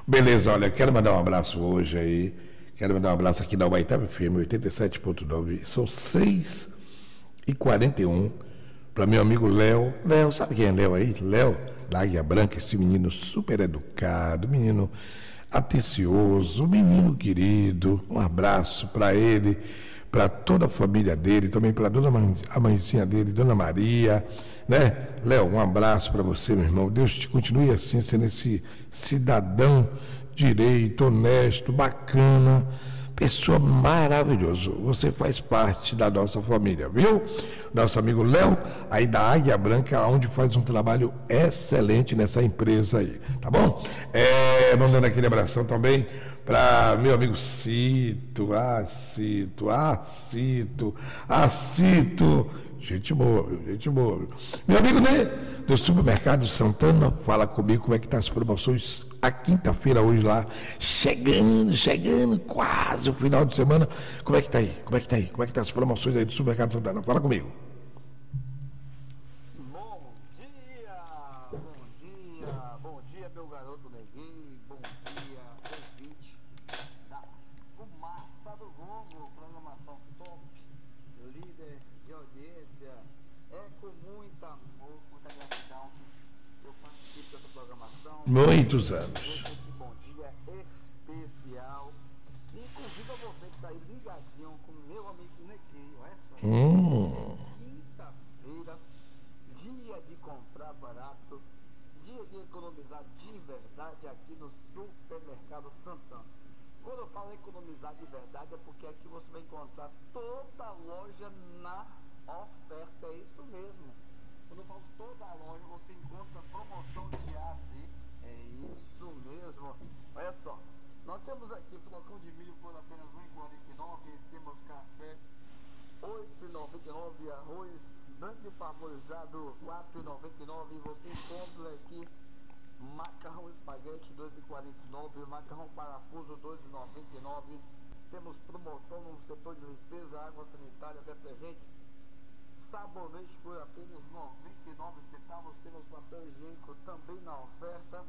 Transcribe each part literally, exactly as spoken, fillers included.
Beleza, olha, quero mandar um abraço hoje aí. Quero mandar um abraço aqui da Ubaitaba F M oitenta e sete ponto nove. São seis e quarenta e um. Para meu amigo Léo. Léo, sabe quem é Léo aí? Léo, da Águia Branca, esse menino super educado, menino atencioso, menino querido. Um abraço para ele, para toda a família dele, também para dona mãe, a mãezinha dele, Dona Maria, né? Léo, um abraço para você, meu irmão. Deus te continue assim, sendo esse cidadão direito, honesto, bacana, pessoa maravilhosa. Você faz parte da nossa família, viu? Nosso amigo Léo, aí da Águia Branca, onde faz um trabalho excelente nessa empresa aí, tá bom? É, mandando aquele abração também para meu amigo Cito, ah, Cito, ah, Cito, ah, Cito. Gente boa, viu? Gente boa, viu? Meu amigo, né, do Supermercado Santana, fala comigo como é que tá as promoções a quinta-feira hoje lá, chegando, chegando, quase o final de semana. Como é que tá aí? Como é que tá aí? Como é que tá as promoções aí do Supermercado Santana? Fala comigo. Bom dia, bom dia, bom dia, meu garoto Neguinho, bom dia, ouvinte da Fumaça do Gongo, programação top, líder de audiência. É com muito amor, muita gratidão que eu participo dessa programação. Muitos anos. Esse bom dia especial. E convido a você que está aí ligadinho com meu amigo Neguinho, essa Hum. quinta-feira, dia de comprar barato, dia de economizar de verdade aqui no Supermercado Santana. Quando eu falo economizar de verdade é porque aqui você vai encontrar toda a loja na oferta, é isso mesmo. Quando eu falo toda a loja, você encontra promoção de A a Z, é isso mesmo. Olha só, nós temos aqui flocão de milho por apenas um real e quarenta e nove centavos, temos café oito reais e noventa e nove centavos, arroz branco parbolizado quatro reais e noventa e nove centavos, você encontra aqui macarrão espaguete dois reais e quarenta e nove centavos, macarrão parafuso dois reais e noventa e nove centavos, temos promoção no setor de limpeza, água sanitária, detergente, sabonete por apenas noventa e nove centavos, temos papel higiênico também na oferta.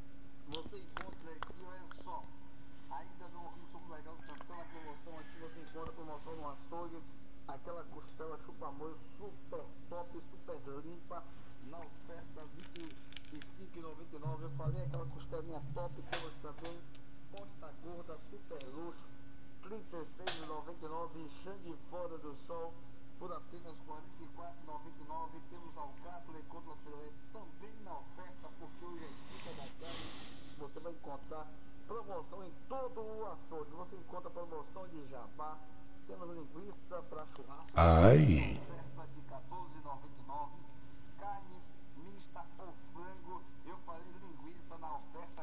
Você encontra aqui, olha só, ainda no, no Supermercado Santana, promoção aqui, você encontra promoção no açougue, aquela costela chupa-molho super top, super limpa, na oferta vinte e cinco reais e noventa e nove centavos. Eu falei aquela costelinha top, temos também posta gorda, super luxo, trinta e seis reais e noventa e nove centavos, Xande fora do sol, por apenas quarenta e quatro reais e noventa e nove centavos. Temos alcatra e contra filé também na oferta, porque hoje é quinta da tarde. Você vai encontrar promoção em todo o açougue. Você encontra promoção de jabá. Temos linguiça para churrasco. Ai. Oferta de quatorze reais e noventa e nove centavos. Carne mista ou frango. Eu falei linguiça na oferta.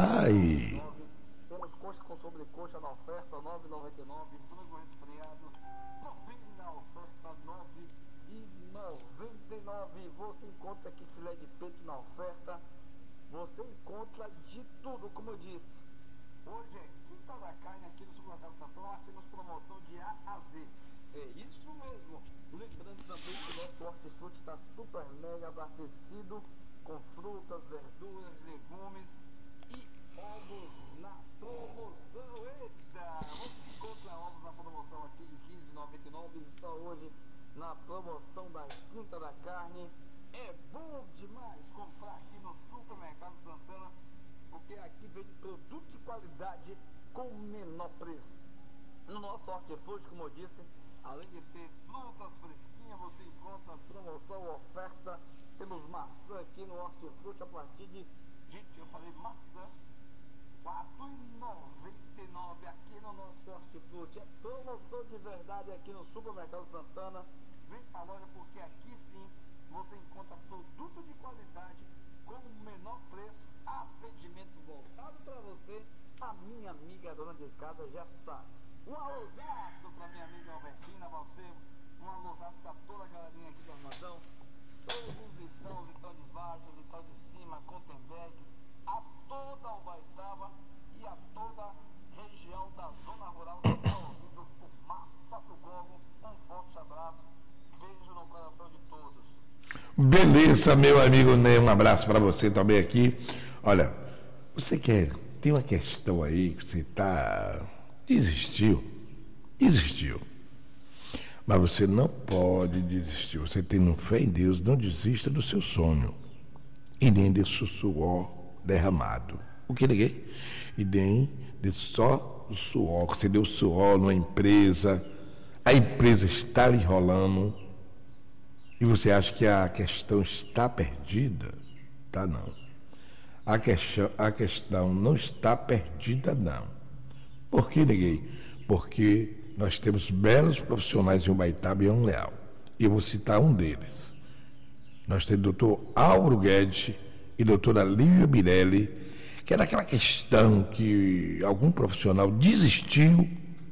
Ai. Temos coxa com sobrecoxa na oferta, nove reais e noventa e nove centavos. Frango resfriado também na oferta, nove reais e noventa e nove centavos. Você encontra aqui filé de peito na oferta. Você encontra de tudo, como eu disse. Hoje é quinta da carne aqui no Supermercado Santana. Nós temos promoção de A a Z. É isso mesmo. Lembrando também que o nosso hortifruti está super mega abastecido com frutas, verduras, legumes e ovos na promoção. Eita! Você encontra ovos na promoção aqui de quinze reais e noventa e nove centavos e só hoje na promoção da quinta da carne. É bom demais comprar aqui no Supermercado Santana, porque aqui vem produto de qualidade com menor preço. No nosso hortifruti, como eu disse, além de ter frutas fresquinhas, você encontra promoção, oferta. Temos maçã aqui no hortifruti a partir de, gente, eu falei maçã, quatro reais e noventa e nove centavos aqui no nosso hortifruti. É promoção de verdade aqui no Supermercado Santana. Vem pra loja, porque aqui sim você encontra produto de qualidade com o menor preço, atendimento voltado para você. A minha amiga dona de casa já sabe. Um alôzaço para minha amiga Albertina, você, um alôzaço para toda a galerinha aqui do Armadão, todos os irmãos, então de Vargas, então de cima, Contenberg, a toda a Ubaitaba e a toda a região da zona rural que está ouvindo Fumaça do Gongo. Um forte abraço, beijo no coração de todos. Beleza, meu amigo Ney, um abraço para você também aqui. Olha, você quer tem uma questão aí que você está... Desistiu. Desistiu. Mas você não pode desistir. Você tendo fé em Deus, não desista do seu sonho. E nem desse suor derramado. O que ninguém? E nem de só o suor. Você deu suor numa empresa, a empresa está enrolando, e você acha que a questão está perdida? Tá, não. A questão, a questão não está perdida, não. Por que, ninguém? Porque nós temos belos profissionais em Ubaitaba e em Leal. E eu vou citar um deles. Nós temos o doutor Auro Guedes e a doutora Lívia Mirelli, que era aquela questão que algum profissional desistiu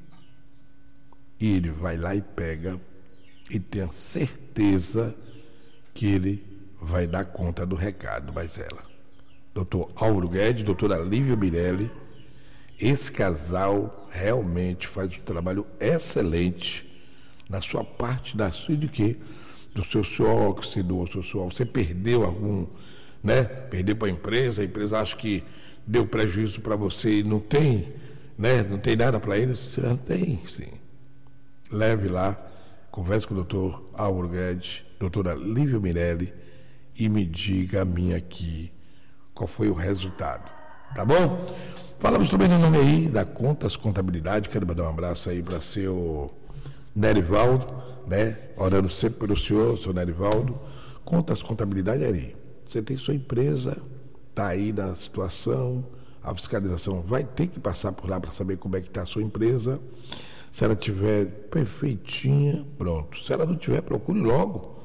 e ele vai lá e pega e tem a certeza que ele vai dar conta do recado, mas ela. doutor Auro Guedes, doutora Lívia Mirelli, esse casal realmente faz um trabalho excelente na sua parte da sua de quê? Do seu suor, que você doou, seu suor. Você perdeu algum, né? Perdeu para a empresa, a empresa acha que deu prejuízo para você e não tem, né? Não tem nada para eles. Não tem, sim. Leve lá, converse com o doutor Auro Guedes, doutora Lívia Mirelli e me diga a mim aqui qual foi o resultado. Tá bom? Falamos também no nome aí da Contas Contabilidade. Quero mandar um abraço aí para seu Nerivaldo, né? Orando sempre pelo senhor, seu Nerivaldo. Contas Contabilidade aí. Você tem sua empresa, está aí na situação, a fiscalização vai ter que passar por lá para saber como é que está a sua empresa. Se ela tiver perfeitinha, pronto. Se ela não tiver, procure logo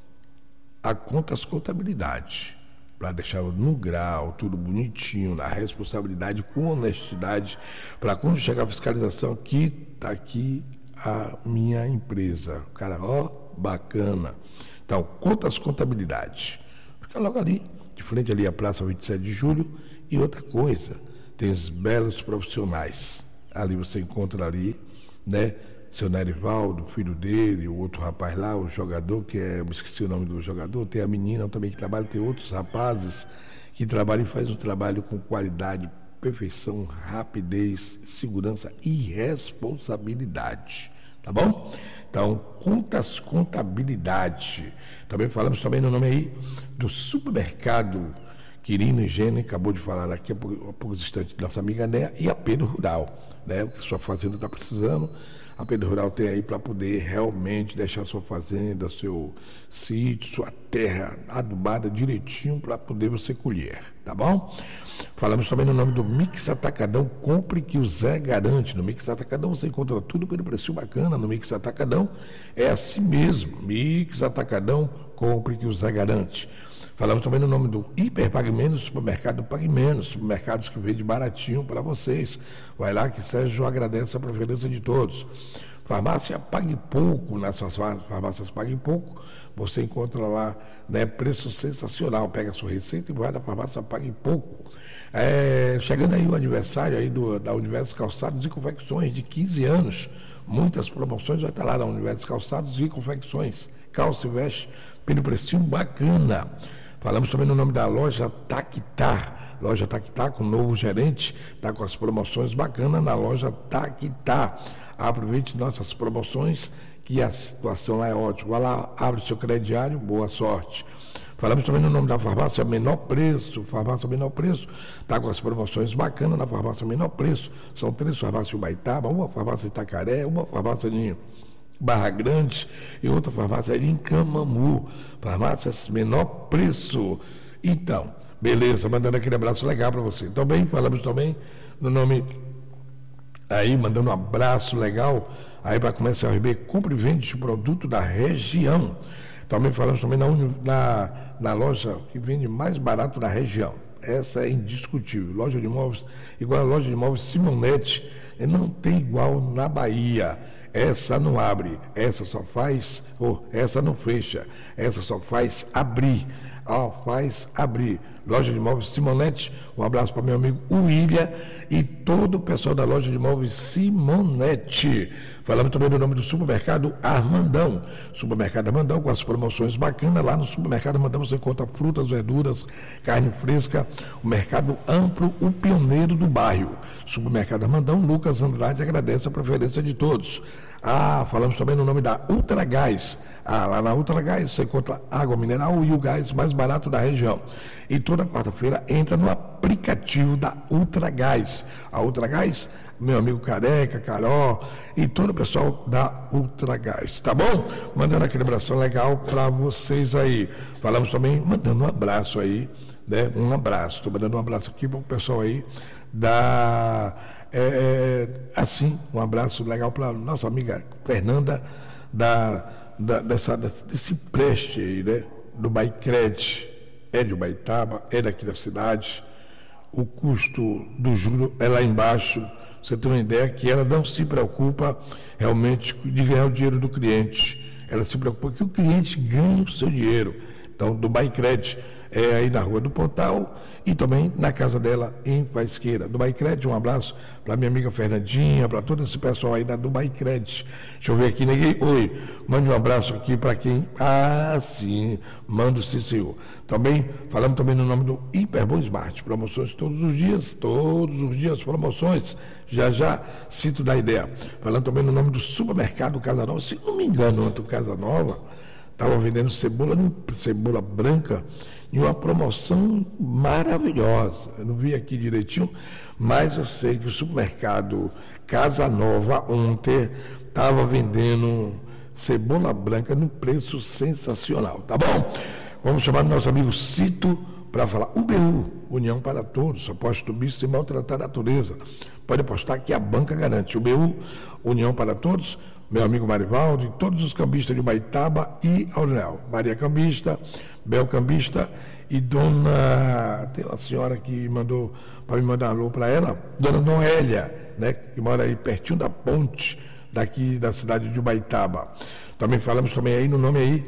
a Contas Contabilidade, para deixar no grau, tudo bonitinho, na responsabilidade, com honestidade, para quando chegar a fiscalização, aqui está aqui a minha empresa. Cara, ó, bacana. Então, Contas Contabilidade. Fica logo ali, de frente ali à Praça vinte e sete de julho. E outra coisa, tem os belos profissionais. Ali você encontra ali, né? Seu Nerivaldo, filho dele, o outro rapaz lá, o jogador, que é, eu esqueci o nome do jogador, tem a menina também que trabalha, tem outros rapazes que trabalham e fazem um trabalho com qualidade, perfeição, rapidez, segurança e responsabilidade. Tá bom? Então, Contas Contabilidade. Também falamos também no nome aí do supermercado Quirino Higiene, acabou de falar aqui há poucos instantes, nossa amiga Néa, e a Pedro Rural, né? O que sua fazenda está precisando. A Pedro Rural tem aí para poder realmente deixar sua fazenda, seu sítio, sua terra adubada direitinho para poder você colher, tá bom? Falamos também no nome do Mix Atacadão, compre que o Zé garante. No Mix Atacadão você encontra tudo pelo preço bacana. No Mix Atacadão é assim mesmo, Mix Atacadão, compre que o Zé garante. Falamos também no nome do Hiper Pague Menos, supermercado Pague Menos, supermercados que vende baratinho para vocês. Vai lá que Sérgio agradece a preferência de todos. Farmácia Pague Pouco, nas suas farmácias Pague Pouco, você encontra lá, né, preço sensacional. Pega a sua receita e vai na farmácia Pague Pouco. É, chegando aí o aniversário aí do, da Universo Calçados e Confecções de quinze anos, muitas promoções vai estar lá na Universo Calçados e Confecções. Calça e veste, pelo precinho bacana. Falamos também no nome da loja Taquitá. Loja Taquitá, com o novo gerente, está com as promoções bacanas na loja Taquitá. Aproveite nossas promoções, que a situação lá é ótima. Vai lá, abre seu crediário, boa sorte. Falamos também no nome da farmácia Menor Preço. Farmácia Menor Preço está com as promoções bacanas na farmácia Menor Preço. São três farmácias em Ubaitaba, uma farmácia em Itacaré, uma farmácia em Barra Grande e outra farmácia ali em Camamu. Farmácias Menor Preço. Então, beleza, mandando aquele abraço legal para você. Também falamos também no nome aí, mandando um abraço legal aí para Comércio R B, compra e vende de produto da região. Também falamos também na, na, na loja que vende mais barato da região. Essa é indiscutível. Loja de imóveis, igual a loja de imóveis Simonete, não tem igual na Bahia. Essa não abre, essa só faz, ou essa não fecha, essa só faz abrir. ó, faz abrir. Loja de Imóveis Simonetti, um abraço para meu amigo William e todo o pessoal da Loja de Imóveis Simonetti. Falamos também do nome do supermercado Armandão. Supermercado Armandão, com as promoções bacanas. Lá no supermercado Armandão você encontra frutas, verduras, carne fresca. O mercado amplo, o pioneiro do bairro. Supermercado Armandão, Lucas Andrade agradece a preferência de todos. Ah, falamos também no nome da Ultragás. Ah, lá na Ultragás você encontra água mineral e o gás mais barato da região. E toda quarta-feira entra no aplicativo da Ultragás. A Ultragás, meu amigo Careca, Carol e todo o pessoal da Ultragás, tá bom? Mandando aquele abração legal para vocês aí. Falamos também, mandando um abraço aí, né? Um abraço, estou mandando um abraço aqui para o pessoal aí da... É, assim, um abraço legal para nossa amiga Fernanda, da, da, dessa, desse preste aí, né? Do Baicred, é de Ubaitaba, é daqui da cidade. O custo do juro é lá embaixo. Você tem uma ideia que ela não se preocupa realmente de ganhar o dinheiro do cliente. Ela se preocupa que o cliente ganhe o seu dinheiro. Então, do Baicred é aí na Rua do Pontal e também na casa dela em Faisqueira. Do Baicred, um abraço para minha amiga Fernandinha, para todo esse pessoal aí da do Baicred. Deixa eu ver aqui, ninguém. Oi, mande um abraço aqui para quem. Ah, sim, mando sim, senhor. Também, falamos também no nome do Hiperbom Smart. Promoções todos os dias, todos os dias, promoções. Já já cito da ideia. Falando também no nome do Supermercado Casa Nova. Se não me engano, ontem o Casa Nova estava vendendo cebola, cebola branca em uma promoção maravilhosa. Eu não vi aqui direitinho, mas eu sei que o supermercado Casa Nova ontem estava vendendo cebola branca num preço sensacional, tá bom? Vamos chamar o nosso amigo Cito para falar. U B U, União para Todos, aposto bicho sem maltratar a natureza. Pode apostar que a banca garante. U B U, União para Todos, meu amigo Marivaldo e todos os cambistas de Ubaitaba e Aurinel. Maria Cambista, Bel Cambista e dona... Tem uma senhora que mandou para me mandar um alô para ela, dona Noélia, né, que mora aí pertinho da ponte daqui da cidade de Ubaitaba. Também falamos também aí no nome aí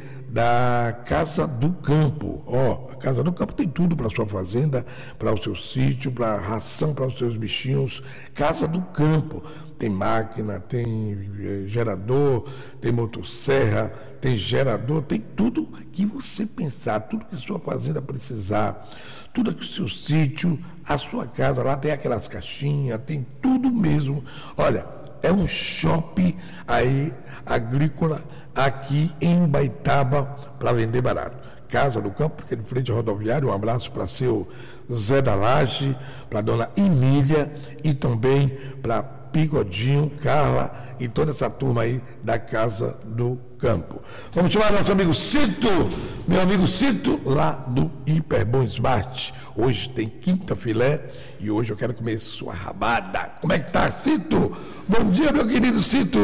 da Casa do Campo. Ó, a Casa do Campo tem tudo para sua fazenda, para o seu sítio, para ração para os seus bichinhos. Casa do Campo. Tem máquina, tem gerador, tem motosserra, tem gerador, tem tudo que você pensar, tudo que sua fazenda precisar, tudo que o seu sítio, a sua casa, lá tem aquelas caixinhas, tem tudo mesmo. Olha, é um shopping aí agrícola aqui em Ubaitaba para vender barato. Casa do Campo, fica de frente à rodoviária. Um abraço para seu Zé da Laje, para dona Emília e também para Pigodinho, Carla e toda essa turma aí da Casa do Campo. Vamos chamar nosso amigo Cito, meu amigo Cito, lá do Hiperbom Smart. Hoje tem quinta filé e hoje eu quero comer sua rabada. Como é que tá, Cito? Bom dia, meu querido Cito.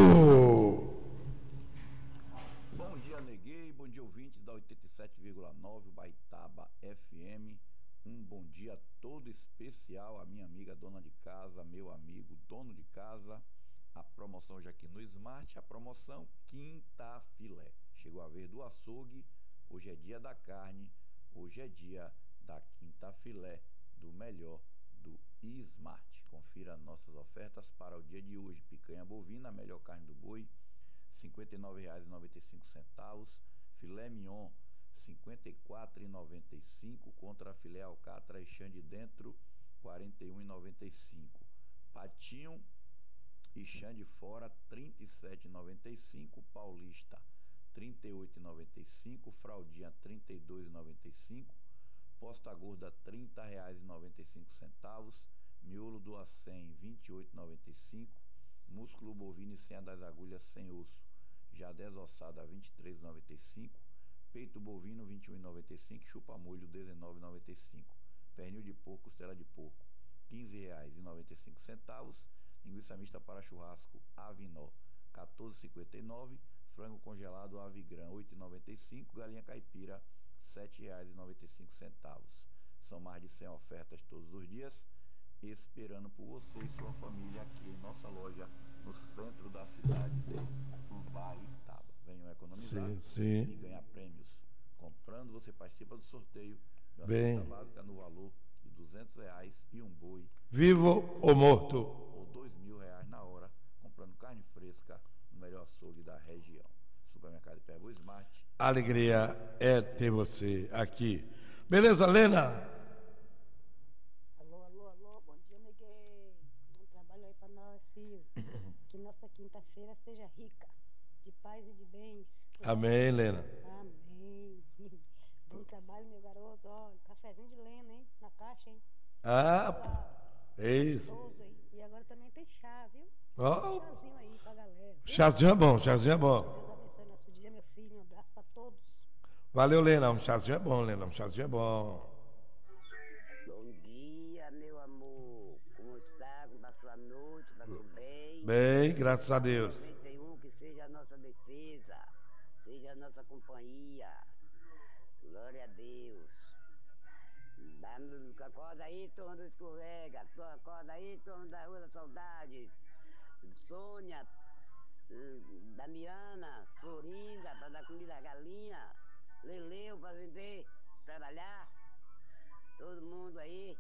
Bom dia, Neguei. Bom dia, ouvintes da oitenta e sete vírgula nove Ubaitaba F M. Um bom dia todo especial à minha amiga dona de casa, meu amigo dono de casa. A promoção hoje aqui no Smart, a promoção Quinta Filé. Chegou a vez do açougue, hoje é dia da carne, hoje é dia da Quinta Filé, do melhor do Smart. Confira nossas ofertas para o dia de hoje. Picanha bovina, a melhor carne do boi, cinquenta e nove reais e noventa e cinco centavos. Filé mignon, cinquenta e quatro reais e noventa e cinco centavos, contra filé alcatra e chã de dentro, quarenta e um reais e noventa e cinco centavos. Patinho e chã de fora, trinta e sete reais e noventa e cinco centavos. Paulista, trinta e oito reais e noventa e cinco centavos. Fraldinha, trinta e dois reais e noventa e cinco centavos. Posta gorda, trinta reais e noventa e cinco centavos. Miolo do acém, vinte e oito reais e noventa e cinco centavos. Músculo bovino e senha das agulhas sem osso, já desossada, vinte e três reais e noventa e cinco centavos. Peito bovino, vinte e um reais e noventa e cinco centavos. Chupa molho, dezenove reais e noventa e cinco centavos. Pernil de porco, costela de porco, quinze reais e noventa e cinco centavos. Linguiça mista para churrasco Avinó, quatorze reais e cinquenta e nove centavos. Frango congelado Avigran, oito reais e noventa e cinco centavos. Galinha caipira, sete reais e noventa e cinco centavos. São mais de cem ofertas todos os dias, esperando por você e sua família aqui em nossa loja no centro da cidade de Ubaitaba. Venham economizar sim, sim. e ganhar prêmios Comprando, você participa do sorteio de uma Bem. cesta básica no valor de duzentos reais e um boi. Vivo ou morto? Ou dois mil reais na hora, comprando carne fresca no melhor açougue da região. Supermercado Hiperboa Smart. Alegria é ter você aqui. Beleza, Lena? Alô, alô, alô, bom dia, Neguei. Bom trabalho aí pra nós, filho. Que nossa quinta-feira seja rica de paz e de bens. Amém, Lena. Amém. Bom trabalho, meu garoto. Ó, cafezinho de Lena, hein? Na caixa, hein? Ah, é isso. Gostoso, hein? E agora também tem chá, viu? Ó, Chazinho aí pra galera. Viu? chazinho é bom, chazinho é bom. Deus abençoe nosso dia, meu filho. Um abraço pra todos. Valeu, Lena. Um chazinho é bom, Lena. Um chazinho é bom. Bom dia, meu amor. Como está? Como passou a noite? Passou bem? Bem, graças a Deus. noventa e um, que seja a nossa defesa, seja a nossa companhia. Glória a Deus. Dá-me- Acorda aí, torno do escorrega. To- Acorda aí, torno da Rua das Saudades. Sônia, hum, Damiana, Florinda, para dar comida à galinha. Leleu, para vender, trabalhar. Todo mundo aí.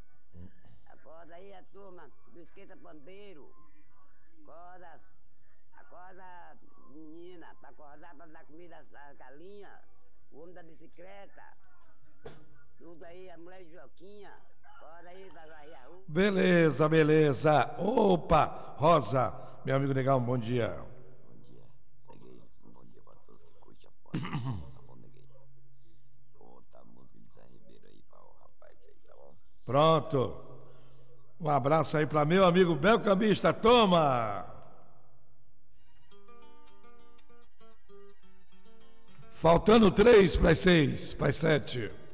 Acorda aí a turma do Esquenta Pandeiro. Acorda, acorda menina, para acordar para dar comida às galinhas. O homem da bicicleta. Tudo aí, a mulher de Joquinha. Acorda aí para varrer a rua. Beleza, beleza. Opa, Rosa, meu amigo legal, um bom dia. Bom dia, neguei. Um bom dia pra todos que curtem a porta. Tá bom, neguei? Vou botar a música de Zé Ribeiro aí pra o rapaz aí, tá bom? Pronto. Um abraço aí para meu amigo Belcambista. Toma! Faltando três para as seis, para as sete.